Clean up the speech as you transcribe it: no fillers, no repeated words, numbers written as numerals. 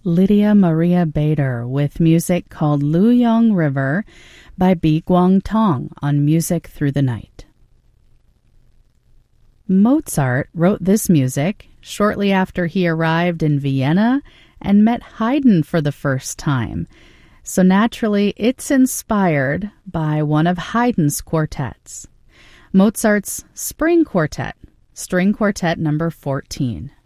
Lydia Maria Bader with music called Luyong River by Bi Guang Tong on Music Through the Night. Mozart wrote this music shortly after he arrived in Vienna and met Haydn for the first time. So naturally, it's inspired by one of Haydn's quartets. Mozart's Spring Quartet, String Quartet number 14.